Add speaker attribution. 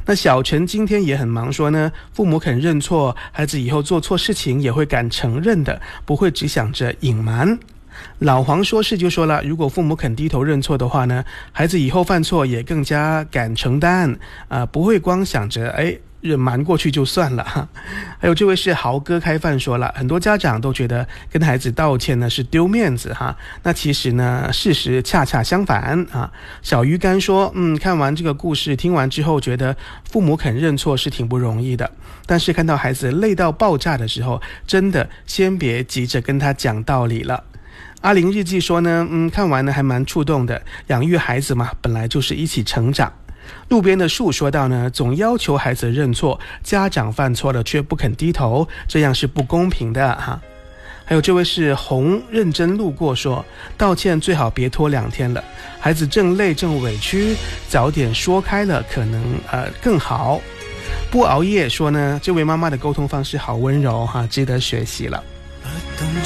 Speaker 1: 那小陈今天也很忙，说呢，父母肯认错，孩子以后做错事情也会敢承认的，不会只想着隐瞒。老黄说事就说了，如果父母肯低头认错的话呢，孩子以后犯错也更加敢承担，不会光想着忍瞒过去就算了。还有这位是豪哥开饭说了，很多家长都觉得跟孩子道歉呢是丢面子哈，那其实呢事实恰恰相反啊。小鱼干说，看完这个故事听完之后，觉得父母肯认错是挺不容易的，但是看到孩子累到爆炸的时候，真的先别急着跟他讲道理了。阿玲日记说呢，看完呢还蛮触动的，养育孩子嘛，本来就是一起成长。路边的树说到呢，总要求孩子认错，家长犯错了却不肯低头，这样是不公平的哈。还有这位是红认真路过说，道歉最好别拖2天了，孩子正累正委屈，早点说开了可能更好。不熬夜说呢，这位妈妈的沟通方式好温柔哈，值得学习了。